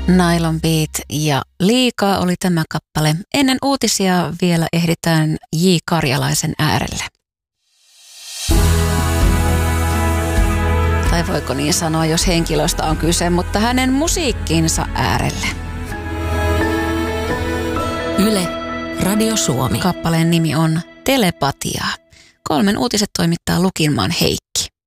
Nylon Beat ja Liikaa oli tämä kappale. Ennen uutisia vielä ehditään J. Karjalaisen äärelle. Tai voiko niin sanoa, jos henkilöstä on kyse, mutta hänen musiikkinsa äärelle. Yle, Radio Suomi. Kappaleen nimi on Telepatiaa. 3 uutiset toimittaa Lukinmaan Heikki.